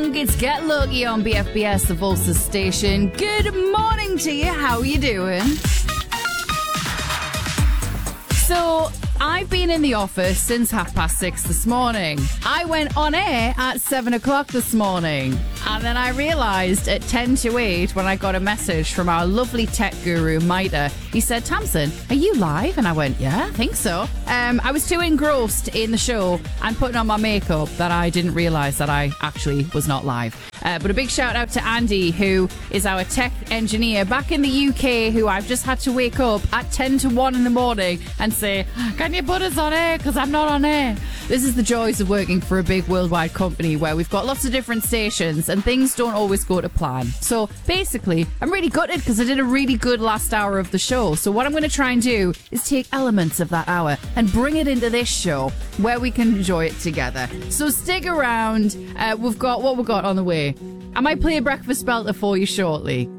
morning. It's Get Lucky on BFBS, the Volsa station. Good morning to you. How are you doing? So, I've been in the office since 6:30 this morning. I went on air at 7 o'clock this morning. And then I realised at 10 to 8 when I got a message from our lovely tech guru, Maida. He said, Tamsin, are you live? And I went, yeah, I think so. I was too engrossed in the show and putting on my makeup that I didn't realise that I actually was not live. But a big shout out to Andy, who is our tech engineer back in the UK, who I've just had to wake up at 10 to 1 in the morning and say, can you put us on air? Because I'm not on air. This is the joys of working for a big worldwide company where we've got lots of different stations and things don't always go to plan. So basically, I'm really gutted because I did a really good last hour of the show. So what I'm going to try and do is take elements of that hour and bring it into this show where we can enjoy it together. So stick around. We've got what we've got on the way. I might play a breakfast belter for you shortly.